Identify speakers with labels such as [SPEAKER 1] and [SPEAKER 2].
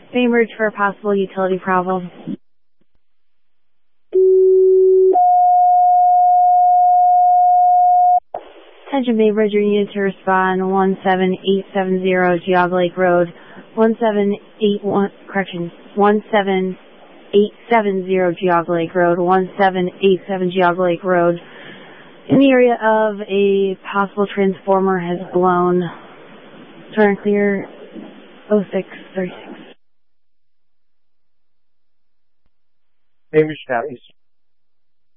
[SPEAKER 1] Bainbridge for a possible utility problem. Attention Bainbridge, your unit to respond 17870 Geauga Lake Road, 17870 Geauga Lake Road, 1787 Geauga Lake Road. In the area of a possible transformer has blown. Turn clear 0636.
[SPEAKER 2] Bainbridge Southeast.